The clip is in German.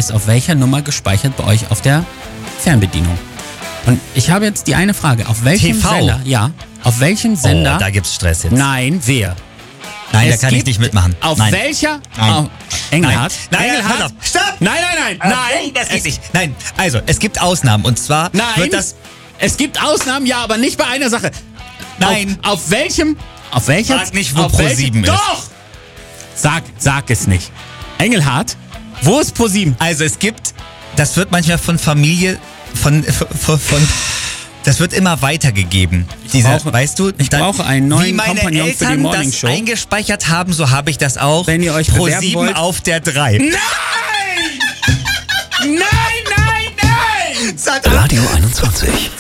ist auf welcher Nummer gespeichert bei euch auf der Fernbedienung? Und ich habe jetzt die eine Frage. Auf welchem TV? Sender? Ja. Auf welchem Sender? Oh, da gibt's Stress jetzt. Nein, wer? Nein, da Es kann ich gibt nicht mitmachen. Auf Nein. welcher? Nein. Auf Engelhardt? Nein, Engelhardt? pass auf. Stopp! Nein, nein, nein, nein. Das geht nicht. Nein, also, es gibt Ausnahmen. Und zwar Nein. wird das... Es gibt Ausnahmen, ja, aber nicht bei einer Sache. Nein. Auf welchem? Auf welcher? Sag nicht, wo auf welchem- Pro7 ist. Doch! Sag es nicht. Engelhardt, wo ist Pro7? Also, es gibt... Das wird manchmal von Familie... Das wird immer weitergegeben. Weißt du? Ich brauche einen neuen wie meine Kompagnon für die Eltern Morning das Show. eingespeichert haben, so habe ich das auch. Wenn ihr euch bewerben Pro7 wollt. auf der 3. Nein! Nein, nein, nein! Sag Radio 21.